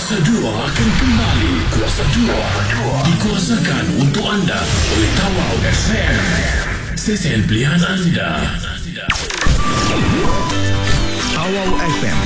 Kuasa 2 akan kembali. Kuasa 2 dikuasakan untuk anda oleh Tawau FM. Stesen pilihan anda. Tawau FM